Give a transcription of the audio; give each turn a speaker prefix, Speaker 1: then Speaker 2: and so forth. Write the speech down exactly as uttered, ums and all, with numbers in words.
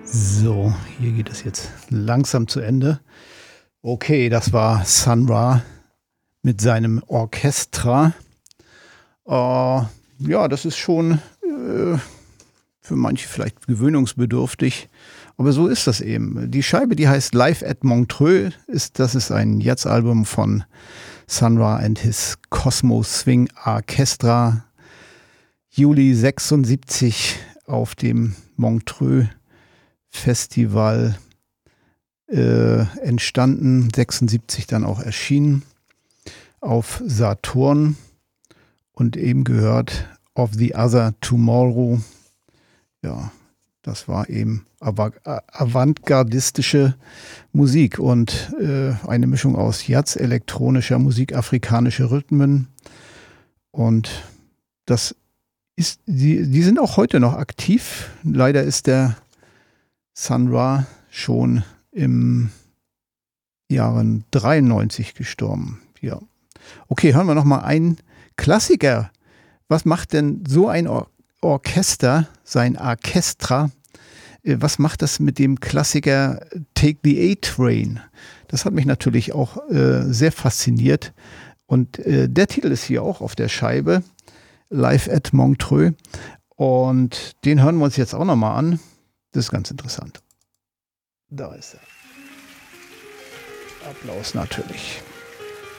Speaker 1: So, hier geht es jetzt langsam zu Ende. Okay, das war Sun Ra mit seinem Orchestra. Äh, ja, das ist schon äh, für manche vielleicht gewöhnungsbedürftig, aber so ist das eben. Die Scheibe, die heißt Live at Montreux, ist, das ist ein Jazzalbum von Sun Ra and his Cosmo Swing Orchestra. Juli sechsundsiebzig auf dem Montreux Festival äh, entstanden, sechsundsiebzig dann auch erschienen auf Saturn und eben gehört Of the Other Tomorrow. Ja, das war eben avantgardistische Musik und äh, eine Mischung aus Jazz, elektronischer Musik, afrikanische Rhythmen, und das ist, die, die sind auch heute noch aktiv. Leider ist der Sun Ra schon im Jahre dreiundneunzig gestorben. Ja. Okay, hören wir noch mal einen Klassiker. Was macht denn so ein Or- Orchester, sein Orchestra, äh, was macht das mit dem Klassiker Take the A-Train? Das hat mich natürlich auch äh, sehr fasziniert. Und äh, der Titel ist hier auch auf der Scheibe, Live at Montreux. Und den hören wir uns jetzt auch noch mal an. Das ist ganz interessant. Da ist er. Applaus natürlich.